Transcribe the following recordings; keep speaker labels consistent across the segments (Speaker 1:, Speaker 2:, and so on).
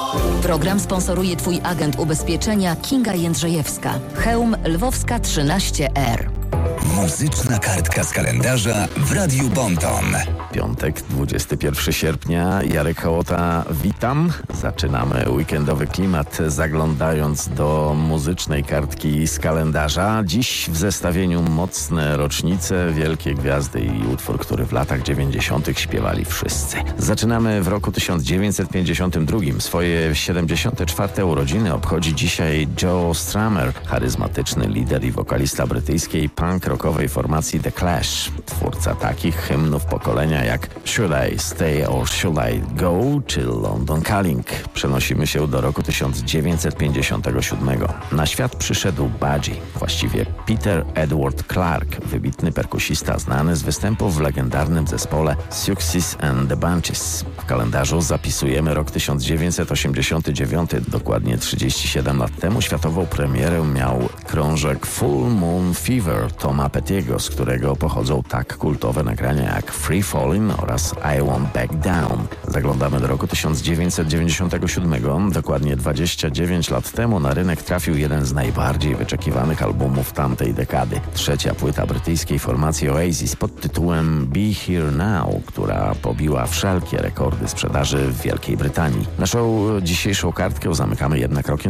Speaker 1: Program sponsoruje Twój agent ubezpieczenia Kinga Jędrzejewska. Chełm Lwowska 13R.
Speaker 2: Muzyczna kartka z kalendarza w Radiu Bonton.
Speaker 3: Piątek, 21 sierpnia. Jarek Hołota, witam. Zaczynamy weekendowy klimat, zaglądając do muzycznej kartki z kalendarza. Dziś w zestawieniu mocne rocznice, wielkie gwiazdy i utwór, który w latach 90. śpiewali wszyscy. Zaczynamy w roku 1952. Swoje 74. urodziny obchodzi dzisiaj Joe Strummer, charyzmatyczny lider i wokalista brytyjskiej punk rockowej formacji The Clash. Twórca takich hymnów pokolenia jak Should I Stay or Should I Go czy London Calling. Przenosimy się do roku 1957. Na świat przyszedł Budgie, właściwie Peter Edward Clark, wybitny perkusista znany z występów w legendarnym zespole Siouxsie and the Banshees. W kalendarzu zapisujemy rok 1989, dokładnie 37 lat temu światową premierę miał krążek Full Moon Fever Toma Pettiego, z którego pochodzą tak kultowe nagrania jak Free Fallin' oraz I Won't Back Down. Zaglądamy do roku 1997. Dokładnie 29 lat temu na rynek trafił jeden z najbardziej wyczekiwanych albumów tamtej dekady. Trzecia płyta brytyjskiej formacji Oasis pod tytułem Be Here Now, która pobiła wszelkie rekordy sprzedaży w Wielkiej Brytanii. Naszą dzisiejszą kartkę zamykamy jednak rokiem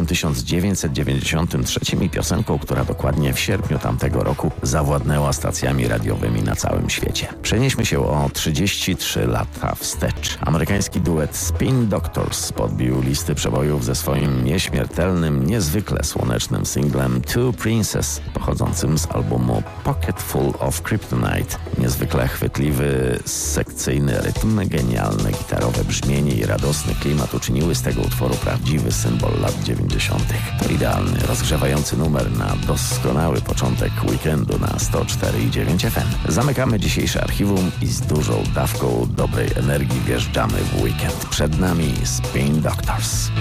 Speaker 3: 1993 i piosenką, która dokładnie w sierpniu tamtego roku zawładnęła stacjami radiowymi na całym świecie. Przenieśmy się o 33 lata wstecz. Amerykański duet Spin Doctors podbił listy przebojów ze swoim nieśmiertelnym, niezwykle słonecznym singlem Two Princess, pochodzącym z albumu Pocket Full of Kryptonite. Niezwykle chwytliwy, sekcyjny rytm, genialne gitarowe brzmienie i radosny klimat uczyniły z tego utworu prawdziwy symbol lat 90. To idealny, rozgrzewający numer na doskonały początek weekendu na 104,9 FM. Zamykamy dzisiejsze archiwum i z dużą dawką dobrej energii wjeżdżamy w weekend. Przed nami Spin Doctors.